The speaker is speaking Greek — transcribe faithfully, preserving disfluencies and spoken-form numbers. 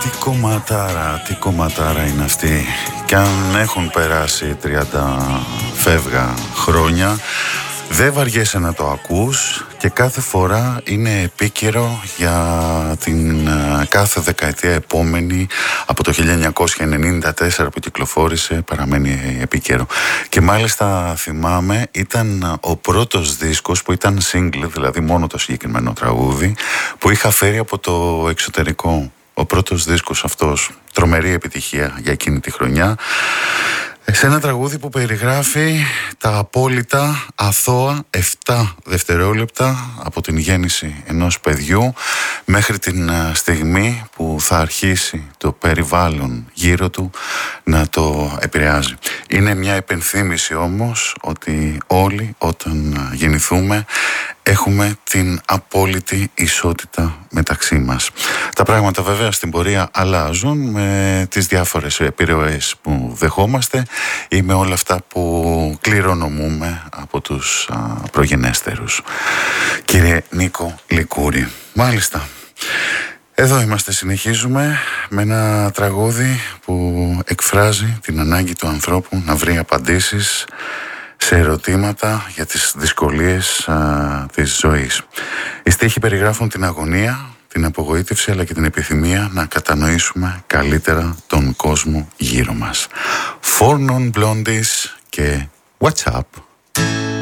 κομματάρα, τι κομματάρα είναι αυτή. Κι αν έχουν περάσει τριάντα φεύγα χρόνια, δεν βαριέσαι να το ακούς και κάθε φορά είναι επίκαιρο για την uh, κάθε δεκαετία επόμενη. Από το χίλια εννιακόσια ενενήντα τέσσερα που κυκλοφόρησε παραμένει επίκαιρο. Και μάλιστα θυμάμαι ήταν ο πρώτος δίσκος που ήταν single, δηλαδή μόνο το συγκεκριμένο τραγούδι, που είχα φέρει από το εξωτερικό. Ο πρώτος δίσκος αυτός, τρομερή επιτυχία για εκείνη τη χρονιά, σε ένα τραγούδι που περιγράφει τα απόλυτα αθώα επτά δευτερόλεπτα από την γέννηση ενός παιδιού μέχρι την στιγμή που θα αρχίσει το περιβάλλον γύρω του να το επηρεάζει. Είναι μια υπενθύμηση όμως ότι όλοι όταν γεννηθούμε έχουμε την απόλυτη ισότητα μεταξύ μας. Τα πράγματα βέβαια στην πορεία αλλάζουν με τις διάφορες επιρροές που δεχόμαστε ή με όλα αυτά που κληρονομούμε από τους α, προγενέστερους. Κύριε Νίκο Λικούρη, μάλιστα. Εδώ είμαστε, συνεχίζουμε με ένα τραγούδι που εκφράζει την ανάγκη του ανθρώπου να βρει απαντήσεις σε ερωτήματα για τις δυσκολίες α, της ζωής. Οι στίχοι περιγράφουν την αγωνία, την απογοήτευση αλλά και την επιθυμία να κατανοήσουμε καλύτερα τον κόσμο γύρω μας. Four Non Blondies και What's Up.